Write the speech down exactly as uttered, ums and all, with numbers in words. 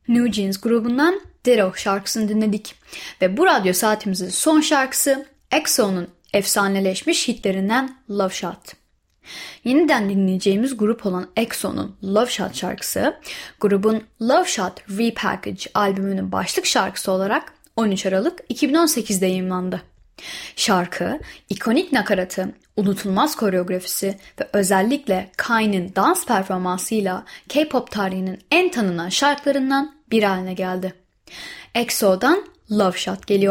New Jeans grubundan Ditto şarkısını dinledik. Ve bu radyo saatimizin son şarkısı E X O'nun efsaneleşmiş hitlerinden Love Shot. Yeniden dinleyeceğimiz grup olan E X O'nun Love Shot şarkısı, grubun Love Shot Repackage albümünün başlık şarkısı olarak on üç Aralık iki bin on sekizde yayımlandı. Şarkı, ikonik nakaratı, unutulmaz koreografisi ve özellikle Kai'nin dans performansıyla K-pop tarihinin en tanınan şarkılarından biri haline geldi. E X O'dan Love Shot geliyor.